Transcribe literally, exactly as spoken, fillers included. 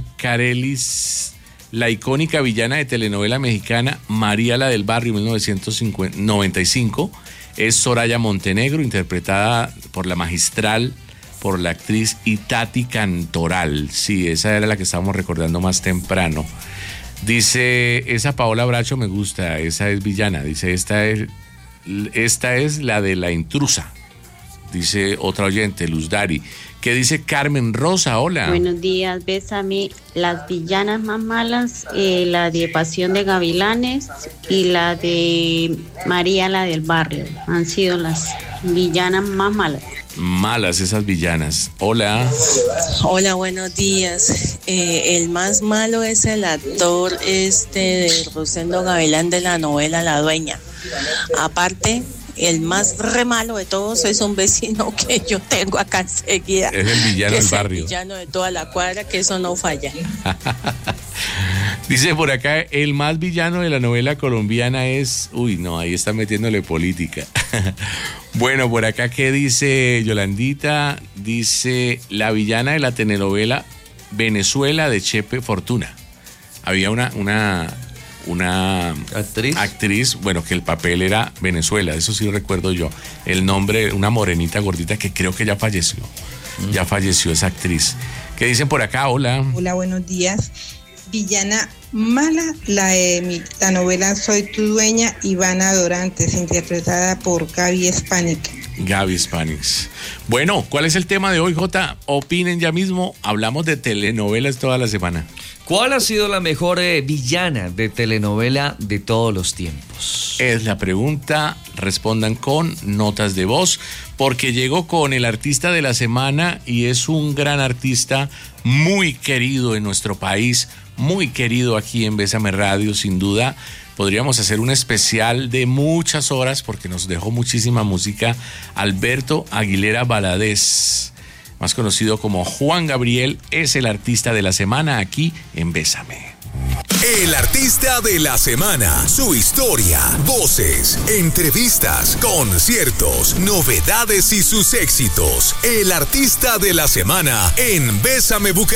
Carelis, la icónica villana de telenovela mexicana María la del Barrio mil novecientos noventa y cinco, es Soraya Montenegro, interpretada por la magistral, por la actriz Itati Cantoral. Sí, esa era la que estábamos recordando más temprano. Dice, esa Paola Bracho me gusta, esa es villana. Dice, esta es, esta es la de la intrusa. Dice otra oyente, Luz Dari. ¿Qué dice Carmen Rosa? Hola. Buenos días, Bésame. Las villanas más malas, eh, la de Pasión de Gavilanes y la de María la del Barrio, han sido las villanas más malas. Malas esas villanas. Hola. Hola, buenos días. Eh, el más malo es el actor este de Rosendo Gavilán de la novela La Dueña. Aparte, el más re malo de todos es un vecino que yo tengo acá enseguida. Es el villano del barrio. Es el villano de toda la cuadra, que eso no falla. Dice por acá, el más villano de la novela colombiana es... Uy, no, ahí está metiéndole política. Bueno, por acá, ¿qué dice Yolandita? Dice, la villana de la telenovela Venezuela de Chepe Fortuna. Había una... una una actriz. actriz, bueno, que el papel era Venezuela, eso sí recuerdo yo. El nombre, una morenita gordita que creo que ya falleció. Mm. Ya falleció esa actriz. ¿Qué dicen por acá? Hola. Hola, buenos días. Villana mala, la de mi, la novela Soy tu dueña, Ivana Dorantes, interpretada por Gaby Spanik. Gaby Spanik. Bueno, ¿cuál es el tema de hoy, Jota? Opinen ya mismo, hablamos de telenovelas toda la semana. ¿Cuál ha sido la mejor eh, villana de telenovela de todos los tiempos? Es la pregunta, respondan con notas de voz, porque llegó con el artista de la semana y es un gran artista muy querido en nuestro país, muy querido aquí en Bésame Radio, sin duda. Podríamos hacer un especial de muchas horas porque nos dejó muchísima música. Alberto Aguilera Valadez, más conocido como Juan Gabriel, es el artista de la semana aquí en Bésame. El artista de la semana, su historia, voces, entrevistas, conciertos, novedades y sus éxitos. El artista de la semana en Bésame Bucaramanga.